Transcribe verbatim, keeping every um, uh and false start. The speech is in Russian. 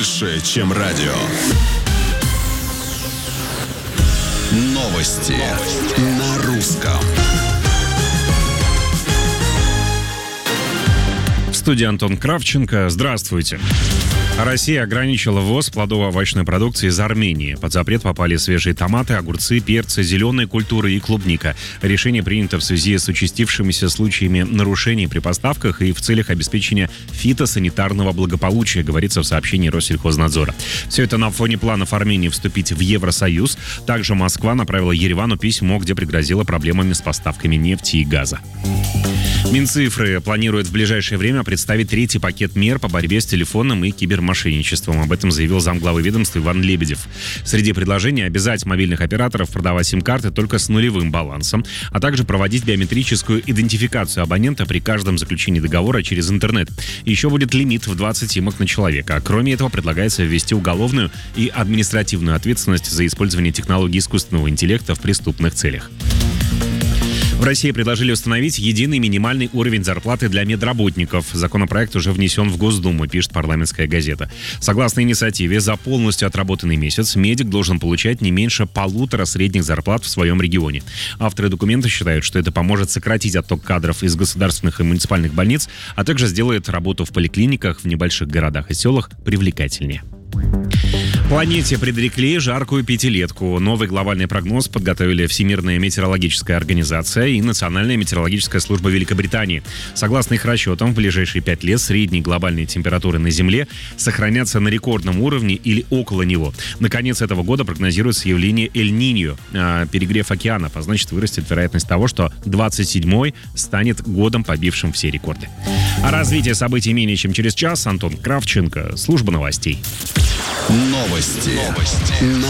больше, чем радио. Новости, Новости. На русском. В студии Антон Кравченко. Здравствуйте. Россия ограничила ввоз плодово-овощной продукции из Армении. Под запрет попали свежие томаты, огурцы, перцы, зеленые культуры и клубника. Решение принято в связи с участившимися случаями нарушений при поставках и в целях обеспечения фитосанитарного благополучия, говорится в сообщении Россельхознадзора. Все это на фоне планов Армении вступить в Евросоюз. Также Москва направила Еревану письмо, где пригрозила проблемами с поставками нефти и газа. Минцифры планирует в ближайшее время представить третий пакет мер по борьбе с телефонным и кибермошенничеством. Об этом заявил замглавы ведомства Иван Лебедев. Среди предложений обязать мобильных операторов продавать сим-карты только с нулевым балансом, а также проводить биометрическую идентификацию абонента при каждом заключении договора через интернет. Еще будет лимит в двадцать симок на человека. Кроме этого, предлагается ввести уголовную и административную ответственность за использование технологий искусственного интеллекта в преступных целях. В России предложили установить единый минимальный уровень зарплаты для медработников. Законопроект уже внесен в Госдуму, пишет «Парламентская газета». Согласно инициативе, за полностью отработанный месяц медик должен получать не меньше полутора средних зарплат в своем регионе. Авторы документа считают, что это поможет сократить отток кадров из государственных и муниципальных больниц, а также сделает работу в поликлиниках в небольших городах и селах привлекательнее. Планете предрекли жаркую пятилетку. Новый глобальный прогноз подготовили Всемирная метеорологическая организация и Национальная метеорологическая служба Великобритании. Согласно их расчетам, в ближайшие пять лет средние глобальные температуры на Земле сохранятся на рекордном уровне или около него. На конец этого года прогнозируется явление Эль-Ниньо, перегрев океанов, а значит вырастет вероятность того, что двадцать седьмой станет годом, побившим все рекорды. А развитие событий менее чем через час. Антон Кравченко, служба новостей. Новости. Новости.